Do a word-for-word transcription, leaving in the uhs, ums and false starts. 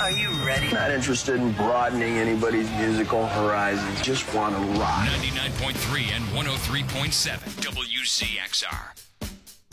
Are you ready? Not interested in broadening anybody's musical horizons. Just want to rock. ninety-nine point three and one oh three point seven W Z X R.